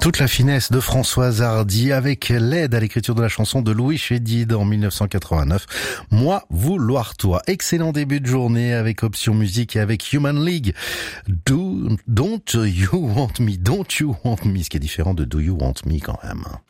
Toute la finesse de Françoise Hardy avec l'aide à l'écriture de la chanson de Louis Chédid en 1989. Moi, vouloir toi. Excellent début de journée avec Option Musique et avec Human League. Don't you want me, ce qui est différent de Do you want me quand même.